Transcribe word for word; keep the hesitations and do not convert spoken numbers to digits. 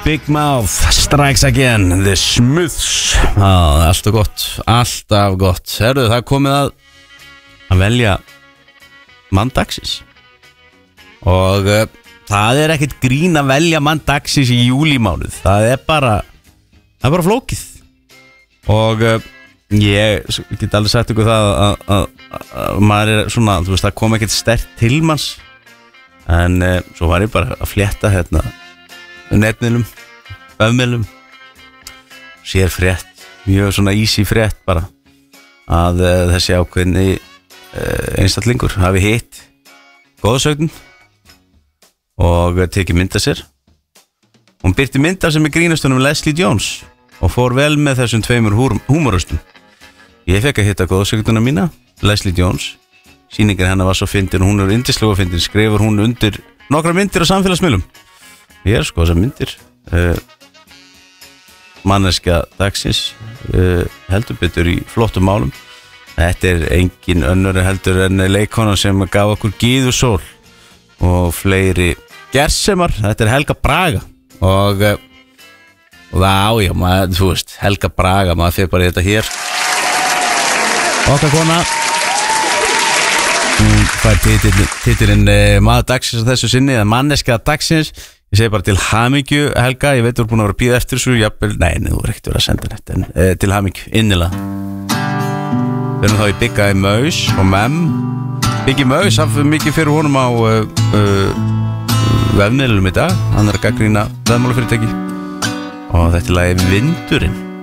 Big Mouth strikes again. The Smooths. ah, Alltaf gott, alltaf gott. Herðu, það er komið að að velja mann dagsins. Og uh, það er ekkert grín að velja mann dagsins í júlímánuð. Það er bara Það er bara flókið. Og uh, ég get alveg sagt ykkur það að, að, að maður er svona, þú veist, það kom ekkert sterkt til manns. En uh, svo var ég bara að flétta hérna netmiðlum, vefmiðlum, sér frétt, mjög svona easy frétt bara að uh, þessi ákveðni uh, einstaklingur hafi hitt góðsögn og tekið mynd af sér. Hún birti mynd af sem er grínastunum Leslie Jones og fór vel með þessum tveimur húmorustum. Ég fekk að hitta góðsögnuna mína, Leslie Jones. Sýningin hennar var svo fyndin og hún er yndislega fyndin. Skrifur hún undir nokkra myndir á samfélagsmiðlum. Ég er sko þessar myndir uh, manneskja dagsins, uh, heldur betur í flottum málum. Þetta er engin önnur heldur en leikkonan sem gaf okkur Gíðu Sól og fleiri gersemar. Þetta er Helga Braga og, uh, og það ájá maður, þú veist, Helga Braga, maður fyrir bara í þetta hér. Okkar kona hún fær titilin, titilin uh, maður dagsins á þessu sinni, eða manneskja dagsins. Ég segi bara til hamingju, Helga. Ég veit þú er búin að vera að bíða eftir þessu jafnvel, nei, nei, þú er ekkert verið að senda þetta en uh, til hamingju, innilega. Við erum þá í Bigga í Maus og Mem. Biggi Maus, hann fyrir mikið fyrir honum á uh, uh, vefmiðlum í dag. Hann er að gagnrýna veðmálafyrirtæki og þetta er lagið Vindurinn.